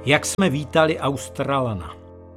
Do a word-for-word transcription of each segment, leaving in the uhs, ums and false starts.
Jak jsme vítali Australana.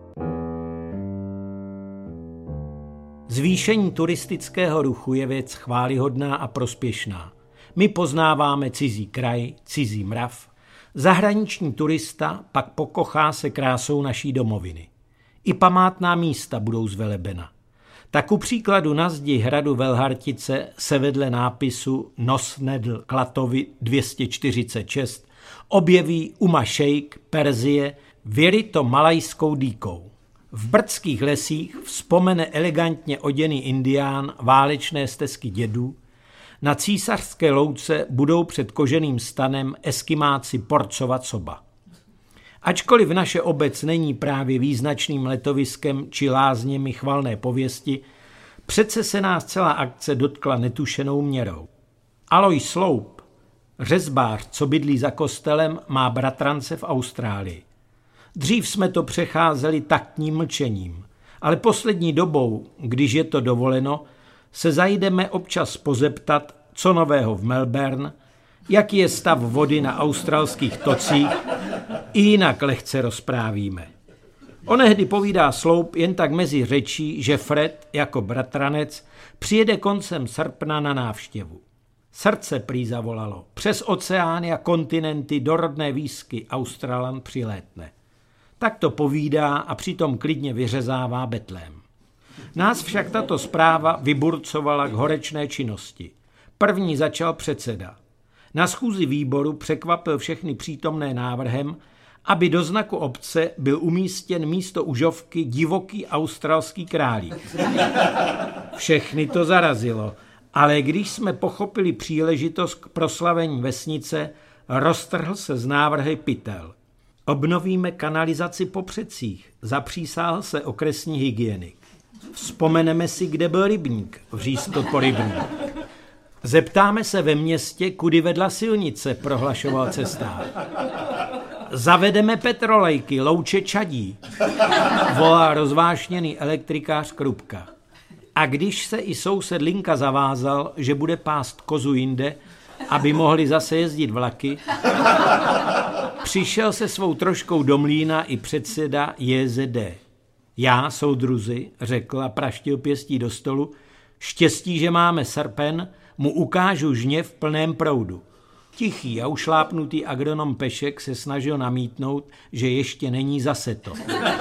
Zvýšení turistického ruchu je věc chvályhodná a prospěšná. My poznáváme cizí kraj, cizí mrav, zahraniční turista pak pokochá se krásou naší domoviny. I památná místa budou zvelebena. Tak ku příkladu na zdi hradu Velhartice se vedle nápisu Nosnedl Klatovy dvě stě čtyřicet šest objeví Uma Šejk, Perzie, vyryto malajskou dýkou. V brdských lesích vzpomene elegantně oděný indián válečné stezky dědů, na Císařské louce budou před koženým stanem eskimáci porcovat soba. Ačkoliv naše obec není právě význačným letoviskem či lázněmi chvalné pověsti, přece se nás celá akce dotkla netušenou měrou. Alois Sloup, řezbář, co bydlí za kostelem, má bratrance v Austrálii. Dřív jsme to přecházeli taktním mlčením, ale poslední dobou, když je to dovoleno, se zajdeme občas pozeptat, co nového v Melbourne, jaký je stav vody na australských tocích, i jinak lehce rozprávíme. Onehdy povídá Sloup jen tak mezi řečí, že Fred, jako bratranec, přijede koncem srpna na návštěvu. Srdce prý zavolalo, přes oceány a kontinenty do rodné výsky Australan přilétne. Tak to povídá a přitom klidně vyřezává betlém. Nás však tato zpráva vyburcovala k horečné činnosti. První začal předseda. Na schůzi výboru překvapil všechny přítomné návrhem, aby do znaku obce byl umístěn místo užovky divoký australský králík. Všechny to zarazilo, ale když jsme pochopili příležitost k proslavení vesnice, roztrhl se z návrhy pytel. Obnovíme kanalizaci po předcích, zapřísáhl se okresní hygienik. Vzpomeneme si, kde byl rybník, vřískl po rybník. Zeptáme se ve městě, kudy vedla silnice, prohlašoval cestář. Zavedeme petrolejky, louče čadí, volá rozvášněný elektrikář Krupka. A když se i soused Linka zavázal, že bude pást kozu jinde, aby mohli zase jezdit vlaky, přišel se svou troškou do mlýna i předseda J Z D. Já, soudruzi, řekl a praštil pěstí do stolu, štěstí, že máme srpen, mu ukážu žně v plném proudu. Tichý a ušlápnutý agronom Pešek se snažil namítnout, že ještě není zase to.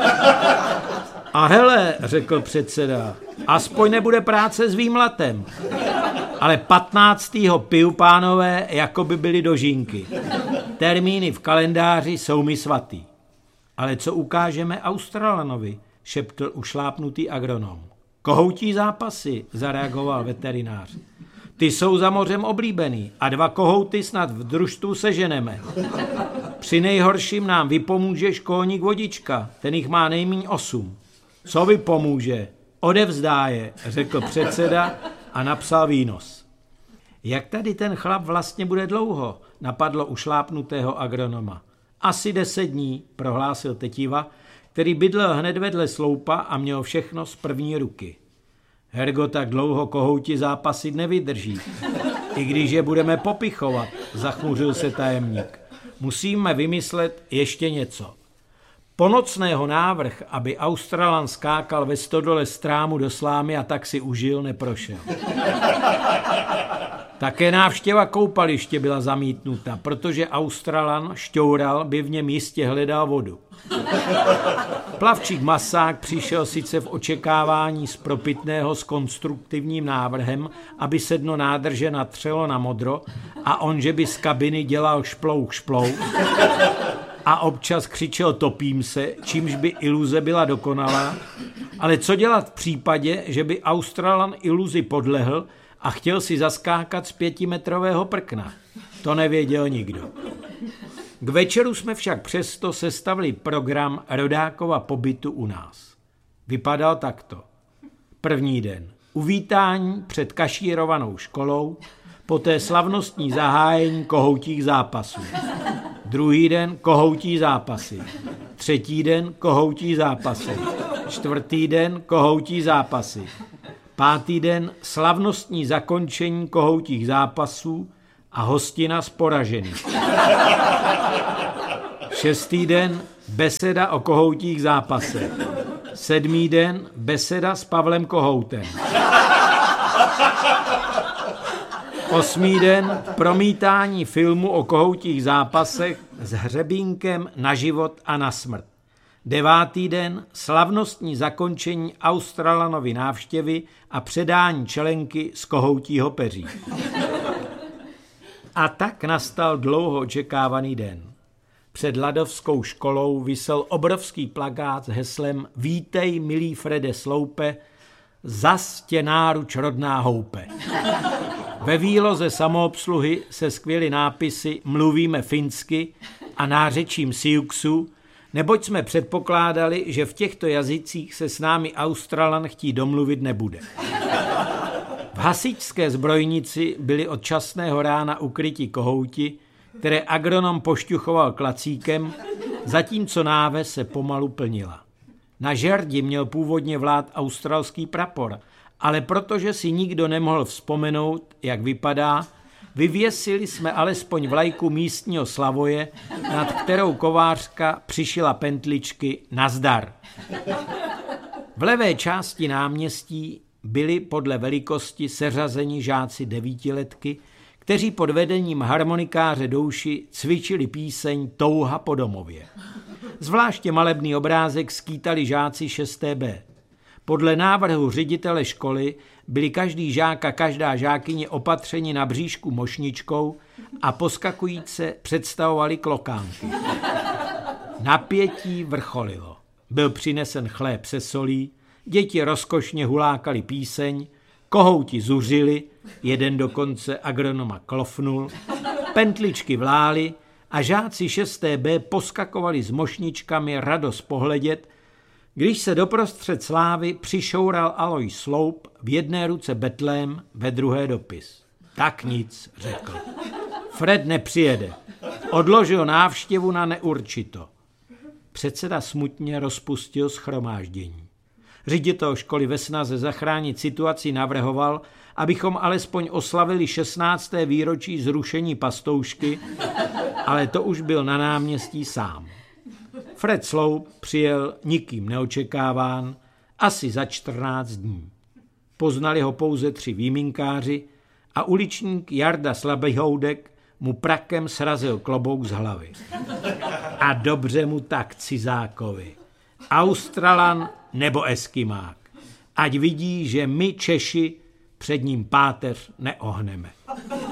A hele, řekl předseda, aspoň nebude práce s výmlatem. Ale patnáctého piju, pánové, jako by byli dožínky. Termíny v kalendáři jsou mi svatý. Ale co ukážeme Australanovi, šeptl ušlápnutý agronom. Kohoutí zápasy, zareagoval veterinář. Ty jsou za mořem oblíbený a dva kohouty snad v družstvu seženeme. Při nejhorším nám vypomůže školník Vodička, ten jich má nejmíň osm. Co vypomůže? Odevzdá je, řekl předseda a napsal výnos. Jak tady ten chlap vlastně bude dlouho, napadlo ušlápnutého agronoma. Asi deset dní, prohlásil tetiva, který bydlel hned vedle Sloupa a měl všechno z první ruky. Hergo, tak dlouho kohouti zápasit nevydrží. I když je budeme popichovat, zachmuřil se tajemník. Musíme vymyslet ještě něco. Ponocného návrh, aby Australan skákal ve stodole strámu do slámy a tak si užil, neprošel. Také návštěva koupaliště byla zamítnuta, protože Australan šťoural, by v něm jistě hledal vodu. Plavčík Masák přišel sice v očekávání z propitného s konstruktivním návrhem, aby se dno nádrže natřelo na modro a on, že by z kabiny dělal šplouk šplouk a občas křičel topím se, čímž by iluze byla dokonalá, ale co dělat v případě, že by Australan iluzi podlehl a chtěl si zaskákat z pětimetrového prkna? To nevěděl nikdo. K večeru jsme však přesto sestavili program Rodákova pobytu u nás. Vypadal takto. První den. Uvítání před kašírovanou školou, poté slavnostní zahájení kohoutích zápasů. Druhý den kohoutí zápasy. Třetí den kohoutí zápasy. Čtvrtý den kohoutí zápasy. Pátý den slavnostní zakončení kohoutích zápasů a hostina z poražených. Šestý den beseda o kohoutích zápasech. Sedmý den beseda s Pavlem Kohoutem. Osmý den promítání filmu o kohoutích zápasech s Hřebínkem na život a na smrt. Devátý den slavnostní zakončení Australanovy návštěvy a předání čelenky z kohoutího peří. A tak nastal dlouho očekávaný den. Před Ladovskou školou visel obrovský plakát s heslem Vítej, milý Frede Sloupe, zas tě náruč rodná houpe. Ve výloze samoobsluhy se skvěly nápisy Mluvíme finsky a nářečím Siuxu, neboť jsme předpokládali, že v těchto jazycích se s námi Australan chtít domluvit nebude. V hasičské zbrojnici byli od časného rána ukryti kohouti, které agronom pošťuchoval klacíkem, zatímco náve se pomalu plnila. Na žerdi měl původně vlád australský prapor, ale protože si nikdo nemohl vzpomenout, jak vypadá, vyvěsili jsme alespoň vlajku místního Slavoje, nad kterou kovářka přišila pentličky nazdar. V levé části náměstí byli podle velikosti seřazeni žáci devítiletky, kteří pod vedením harmonikáře Douši cvičili píseň Touha po domově. Zvláště malebný obrázek skýtali žáci šesté bé. Podle návrhu ředitele školy byli každý žák a každá žákyně opatřeni na bříšku mošničkou a poskakujíce představovali klokánky. Napětí vrcholilo. Byl přinesen chléb se solí, děti rozkošně hulákali píseň, kohouti zuřili, jeden dokonce agronoma klofnul, pentličky vlály a žáci šesté bé poskakovali s mošničkami radost pohledět, když se doprostřed slávy přišoural Alojz Sloup, v jedné ruce betlém, ve druhé dopis. Tak nic, řekl. Fred nepřijede. Odložil návštěvu na neurčito. Předseda smutně rozpustil shromáždění. Ředitel školy ve snaze zachránit situaci navrhoval, abychom alespoň oslavili šestnácté výročí zrušení pastoušky, ale to už byl na náměstí sám. Fred Sloup přijel nikým neočekáván asi za čtrnáct dní. Poznali ho pouze tři výminkáři a uličník Jarda Slaběhoudek mu prakem srazil klobouk z hlavy. A dobře mu tak, cizákovi. Australan nebo Eskimák. Ať vidí, že my Češi před ním páteř neohneme.